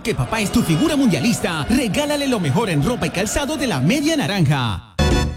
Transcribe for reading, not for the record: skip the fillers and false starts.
que papá es tu figura mundialista, regálale lo mejor en ropa y calzado de la Media Naranja.